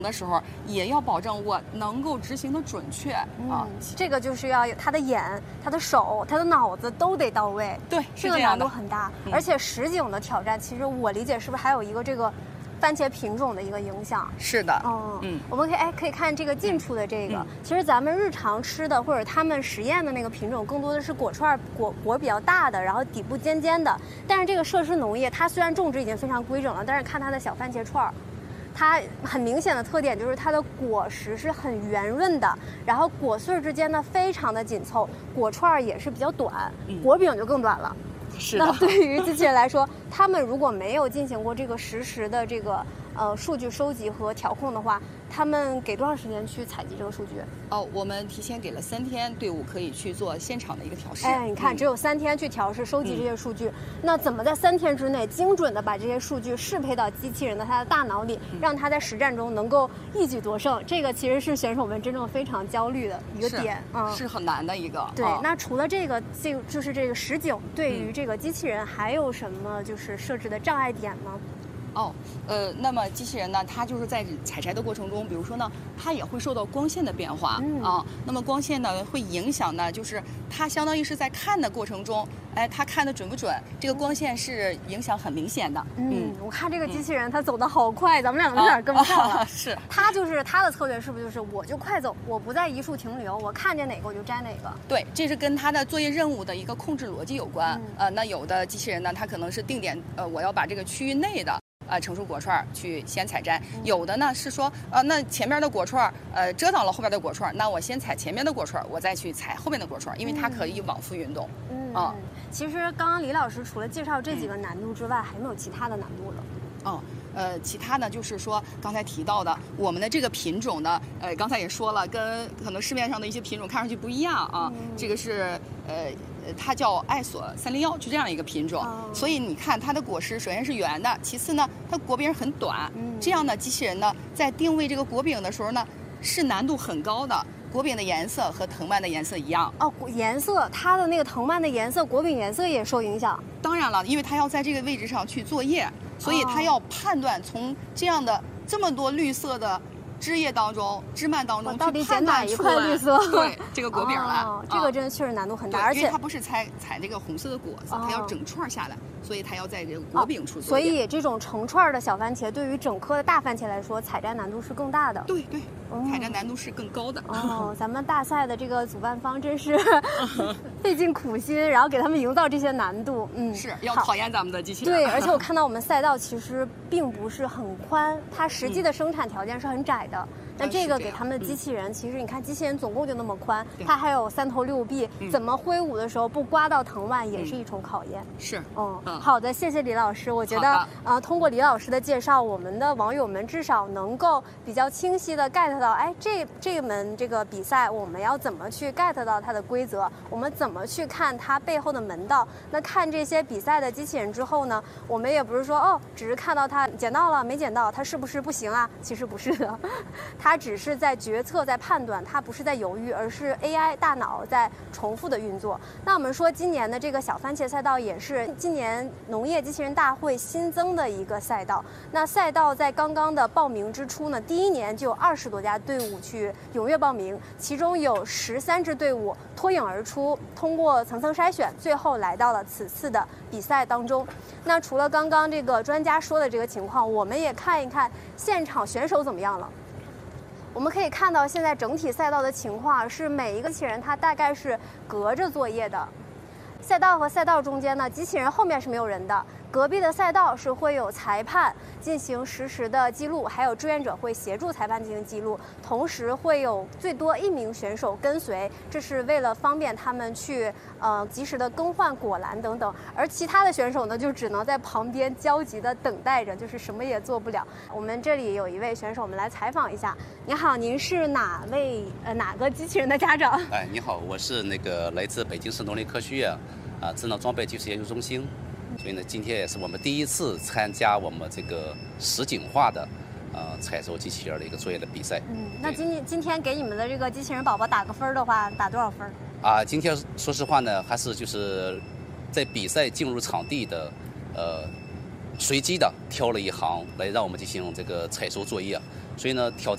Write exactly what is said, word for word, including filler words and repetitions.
的时候，也要保证我能够执行的准确啊、 嗯。这个就是要有他的眼、他的手、他的脑子都得到位。 对， 这个难度很大。 嗯、 而且实景的挑战，其实我理解是不是还有一个这个番茄品种的一个影响？ 是的。 嗯嗯， 我们可以哎可以看这个近处的这个， 嗯、 其实咱们日常吃的或者他们实验的那个品种，更多的是果串果果比较大的，然后底部尖尖的。但是这个设施农业，它虽然种植已经非常规整了，但是看它的小番茄串儿。它很明显的特点就是它的果实是很圆润的，然后果穗之间呢非常的紧凑，果串也是比较短， 嗯、 果饼就更短了。 是的。 那对于机器人来说，他们如果没有进行过这个实时的这个呃数据收集和调控的话，他们给多长时间去采集这个数据？ 哦，我们提前给了三天，队伍可以去做现场的一个调试。 哎，你看， 嗯、 只有三天去调试、收集这些数据，嗯、那怎么在三天之内精准的把这些数据适配到机器人的它的大脑里， 嗯、 让它在实战中能够一举夺胜？这个其实是选手们真正非常焦虑的一个点啊、 嗯，是很难的一个。 对， 哦、 那除了这个，这就是这个实景，对于这个机器人还有什么就是设置的障碍点吗？ 哦，呃，那么机器人呢，它就是在采摘的过程中，比如说呢，它也会受到光线的变化、 嗯、 啊。那么光线呢，会影响呢，就是它相当于是在看的过程中，哎，它看的准不准？这个光线是影响很明显的。 嗯，嗯我看这个机器人它走得好快，嗯、咱们两个有点跟不上了。 啊啊、是， 它就是它的策略是不是就是我就快走，我不在一处停留，我看见哪个我就摘哪个？ 对，这是跟它的作业任务的一个控制逻辑有关。 嗯、 呃，那有的机器人呢，它可能是定点，呃，我要把这个区域内的。呃，成熟果串去先采摘，有的呢是说，呃，那前面的果串，呃，遮挡了后边的果串，那我先采前面的果串，我再去采后面的果串，因为它可以往复运动。 嗯，啊、嗯，其实刚刚李老师除了介绍这几个难度之外，嗯、还有没有其他的难度了？ 哦。呃，其他呢，就是说刚才提到的，我们的这个品种呢，呃，刚才也说了，跟可能市面上的一些品种看上去不一样啊。嗯、这个是呃，它叫爱索三零幺，就这样一个品种。哦、所以你看它的果实，首先是圆的，其次呢，它果柄很短。嗯、这样呢，机器人呢在定位这个果柄的时候呢，是难度很高的。果柄的颜色和藤蔓的颜色一样哦，颜色它的那个藤蔓的颜色、果柄颜色也受影响。 当然了，因为它要在这个位置上去作业。所以它要判断从这样的这么多绿色的枝叶当中、枝蔓当中去判断一块绿色， 对这个果柄来。 哦，这个真的确实难度很大，而且因为它不是采采这个红色的果子，它要整串下来，所以它要在这个果柄处作业。所以这种成串的小番茄，对于整颗的大番茄来说，采摘难度是更大的。 对对，采摘难度是更高的。 哦，咱们大赛的这个主办方真是费尽苦心，然后给他们营造这些难度。嗯， 是要考验咱们的机器人。 对，而且我看到我们赛道其实并不是很宽，它实际的生产条件是很窄的。那这个给他们的机器人，其实你看，机器人总共就那么宽，它还有三头六臂，怎么挥舞的时候不刮到藤蔓，也是一重考验。 是， 嗯，好的，谢谢李老师。我觉得，呃，通过李老师的介绍，我们的网友们至少能够比较清晰的 get 到，哎，这这门这个比赛我们要怎么去 get 到它的规则，我们怎么去看它背后的门道。那看这些比赛的机器人之后呢，我们也不是说哦，只是看到它捡到了没捡到，它是不是不行啊？其实不是的，它只是在决策，在判断，它不是在犹豫，而是 A I 大脑在重复的运作。那我们说，今年的这个小番茄赛道也是今年农业机器人大会新增的一个赛道。那赛道在刚刚的报名之初呢，第一年就有二十多家队伍去踊跃报名，其中有十三支队伍脱颖而出，通过层层筛选，最后来到了此次的比赛当中。那除了刚刚这个专家说的这个情况，我们也看一看现场选手怎么样了。我们可以看到，现在整体赛道的情况是每一个机器人它大概是隔着作业的。赛道和赛道中间呢，机器人后面是没有人的，隔壁的赛道是会有裁判进行实时的记录，还有志愿者会协助裁判进行记录，同时会有最多一名选手跟随，这是为了方便他们去呃及时的更换果篮等等。而其他的选手呢，就只能在旁边焦急的等待着，就是什么也做不了。我们这里有一位选手，我们来采访一下。你好，您是哪位呃哪个机器人的家长？ 哎，你好，我是那个来自北京市农林科学院啊智能装备技术研究中心。所以呢，今天也是我们第一次参加我们这个实景化的，呃，采收机器人的一个作业的比赛。 嗯，那今天今天给你们的这个机器人宝宝打个分的话，打多少分？ 啊，今天说实话呢，还是就是在比赛进入场地的，呃，随机的挑了一行来让我们进行这个采收作业，所以呢，挑战。